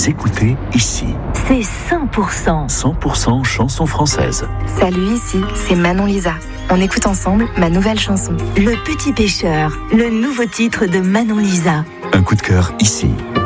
écoutez ici. C'est 100%. 100% chansons françaises. Salut, ici, c'est Manon Lisa. On écoute ensemble ma nouvelle chanson. Le Petit Pêcheur, le nouveau titre de Manon Lisa. Un coup de cœur ici.